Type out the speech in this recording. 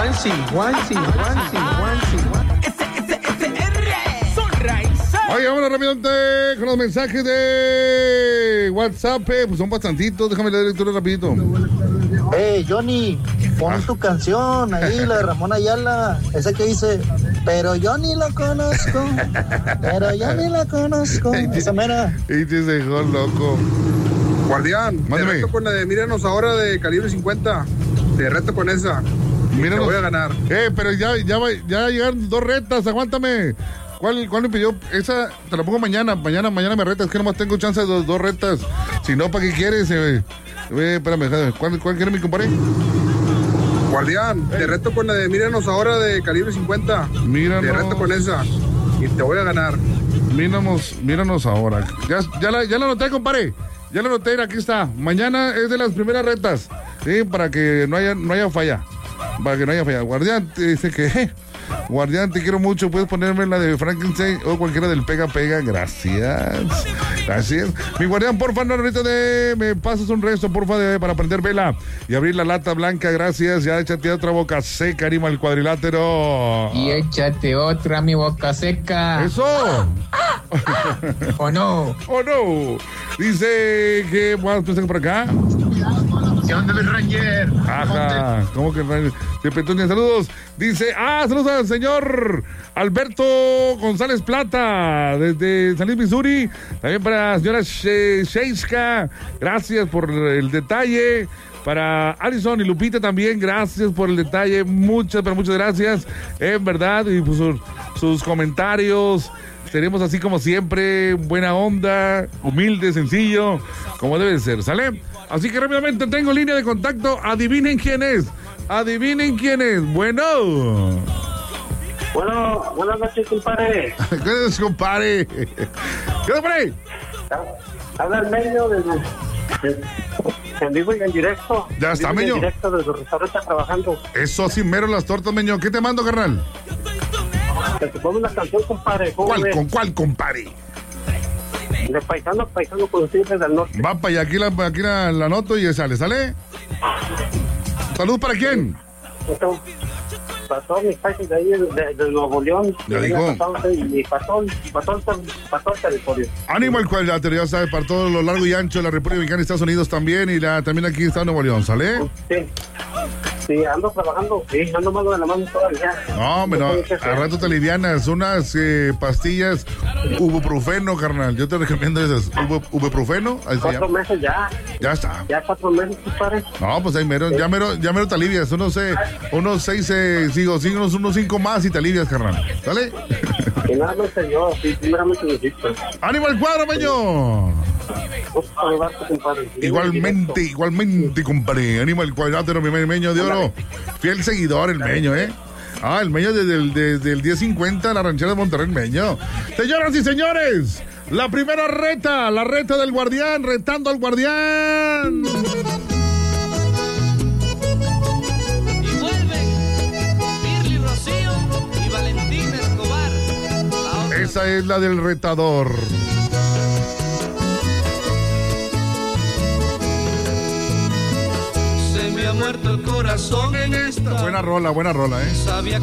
Oye, vámonos rápidamente con los mensajes de WhatsApp. Pues son bastantitos, déjame leer lectura rapidito. Johnny, pon tu canción ahí, la de Ramón Ayala, esa que dice, pero yo ni la conozco, esa mera. Y te dejó loco. Guardián, mándame. Te reto con la de Míranos ahora de calibre 50. Te reto con esa. Míranos. Te voy a ganar. Pero ya llegaron 2 retas, aguántame. ¿Cuál me pidió? Esa te la pongo mañana me retas, que nomás tengo chance de 2 retas. Si no, ¿para qué quieres? Espérame, ¿cuál quiere mi compadre? Guardián, te reto con la de Míranos ahora de calibre 50. Míranos. Te reto con esa. Y te voy a ganar. Míranos ahora. Ya la anoté, compadre. Ya la anoté, aquí está. Mañana es de las primeras retas. Sí, para que no haya falla. Guardián, te dice que... Guardián, te quiero mucho. Puedes ponerme la de Frankenstein o cualquiera del Pega Pega. Gracias. Mi guardián, porfa, no, ahorita me pasas un resto, porfa, para prender vela y abrir la lata blanca. Gracias. Ya échate otra boca seca, anima el cuadrilátero. Y échate otra, mi boca seca. ¡Eso! ¿O no? Dice que... Vamos a pensar por acá. ¿Qué onda, el Ranger? Ajá, ¿cómo que Ranger? De Petunia, saludos. Dice, saludos al señor Alberto González Plata, desde San Luis, Missouri. También para la señora Sheiska, gracias por el detalle. Para Alison y Lupita también, gracias por el detalle. Muchas gracias. En verdad, y pues sus comentarios. Tenemos así como siempre, buena onda, humilde, sencillo, como debe ser, ¿sale? Así que rápidamente tengo línea de contacto. Adivinen quién es. Bueno, buenas noches, compadre. ¿Qué es, compadre? Habla el Meño en vivo y en directo. Ya está, Meño. En directo desde el restaurante trabajando. Eso sí, mero las tortas, Meño. ¿Qué te mando, carnal? Que te pongo una canción, compadre. ¿Con cuál, compadre? De paisano con los Tigres del Norte. Va para allá, aquí la anoto y ¿sale? ¿Salud para quién? Para todos mis países de ahí, de Nuevo León. Ya dijo. Y para todo el territorio. Ánimo al cuadrilátero, ya sabes, para todo lo largo y ancho de la República Dominicana y Estados Unidos también, y también aquí está Nuevo León, ¿sale? Sí, ando trabajando, ando malo de la mano todavía. No, hombre, no, al rato te alivianas, unas pastillas ibuprofeno, carnal, yo te recomiendo esas, ibuprofeno. 4 meses ya. Ya está. Ya 4 meses, compadre. No, pues ahí mero, ya mero te alivias, unos 6, unos 5 más y te alivias, carnal, ¿sale? Y nada más yo, primeramente necesito. ¡Ánimo al cuadro, Meño! Igualmente, compadre. Ánimo al cuadrilátero, mi Meño de Oro. Fiel seguidor, el Meño, ¿eh? El Meño desde el 1050, la ranchera de Monterrey, el Meño. Señoras y señores, la primera reta, la reta del Guardián, retando al Guardián. Y vuelven Pirly Rocío y Valentín Escobar. Esa es la del retador. Se me ha muerto el corazón en esta. Buena rola, ¿eh? Sabía